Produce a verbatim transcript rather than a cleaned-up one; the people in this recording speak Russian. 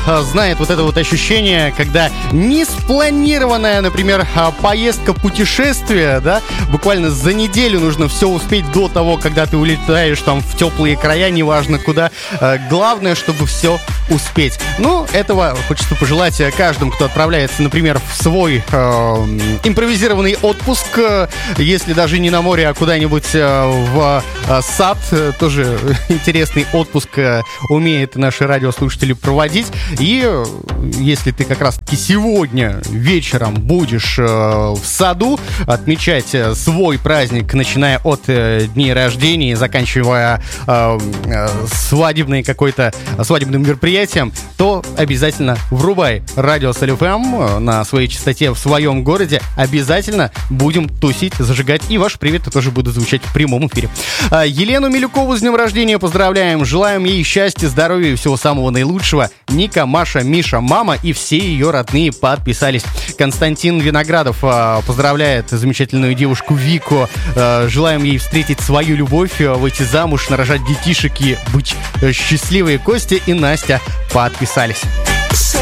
знает вот это вот ощущение, когда неспланированная, например, поездка, путешествие, да, буквально за неделю нужно все успеть до того, когда ты улетаешь там в теплые края, неважно куда. Главное, чтобы все успеть. Ну, этого хочется пожелать каждому, кто отправляется, например, в свой э, импровизированный отпуск, если даже не на море, а куда-нибудь э, в э, сад. Тоже интересный отпуск э, умеют наши радиослушатели проводить. И э, если ты как раз-таки сегодня вечером будешь э, в саду отмечать э, свой праздник, начиная от э, дней рождения, заканчивая э, э, свадебной какой-то свадебным мероприятием, то обязательно врубай радио Салют-ФМ на своей частоте в своем городе. Обязательно будем тусить, зажигать, и ваши приветы тоже будут звучать в прямом эфире. Елену Милюкову с днем рождения поздравляем, желаем ей счастья, здоровья и всего самого наилучшего. Ника, Маша, Миша, мама и все ее родные подписались. Константин Виноградов поздравляет замечательную девушку Вику, желаем ей встретить свою любовь, выйти замуж, нарожать детишек и быть счастливой. Костя и Настя подписались.